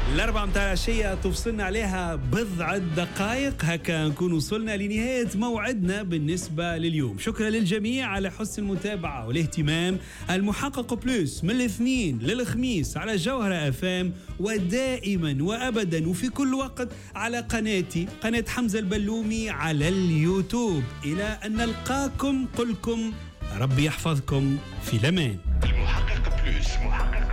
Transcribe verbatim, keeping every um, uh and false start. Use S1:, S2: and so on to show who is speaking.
S1: الأربعة متاع العشية تفصلنا عليها بضعة دقائق، هكا نكون وصلنا لنهاية موعدنا بالنسبة لليوم. شكرا للجميع على حسن المتابعة والاهتمام. المحقق بلوس من الاثنين للخميس على جوهرة اف ام، ودائما وأبدا وفي كل وقت على قناتي قناة حمزة البلومي على اليوتيوب. إلى أن نلقاكم، قلكم ربي يحفظكم في الأمان.
S2: المحقق بلوس محقق